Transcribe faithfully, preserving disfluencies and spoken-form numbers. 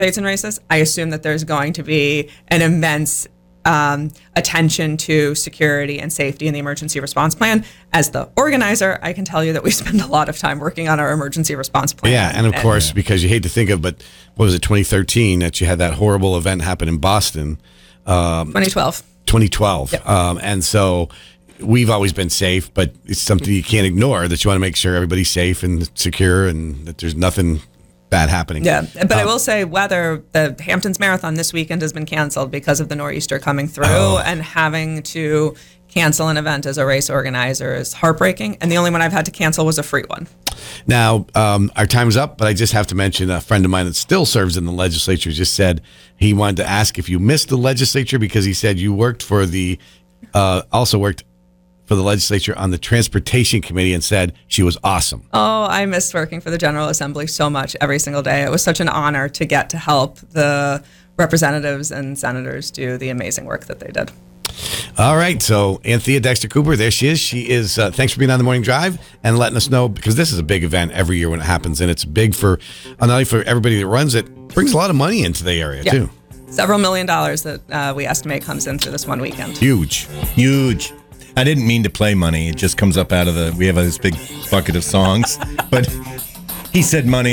rates and races, I assume that there's going to be an immense um, attention to security and safety in the emergency response plan. As the organizer, I can tell you that we spend a lot of time working on our emergency response plan. Yeah, and of and, course, because you hate to think of, but what was it, twenty thirteen, that you had that horrible event happen in Boston. Um, twenty twelve. twenty twelve. Yep. Um, and so we've always been safe, but it's something you can't ignore, that you want to make sure everybody's safe and secure and that there's nothing bad happening. Yeah, but um, I will say weather, the Hamptons Marathon this weekend has been canceled because of the nor'easter coming through, oh. and having to cancel an event as a race organizer is heartbreaking. And the only one I've had to cancel was a free one. Now, um, our time's up, but I just have to mention a friend of mine that still serves in the legislature just said he wanted to ask if you missed the legislature, because he said you worked for the, uh, also worked for the legislature on the transportation committee, and said she was awesome. Oh, I missed working for the General Assembly so much every single day. It was such an honor to get to help the representatives and senators do the amazing work that they did. All right, so Anthea Dexter Cooper, there she is. She is. Uh, thanks for being on the Morning Drive and letting us know, because this is a big event every year when it happens, and it's big for not only for everybody that runs it, brings a lot of money into the area yeah. too. Several million dollars that uh, we estimate comes in through this one weekend. Huge, huge. I didn't mean to play money. It just comes up out of the. We have this big bucket of songs, but he said money.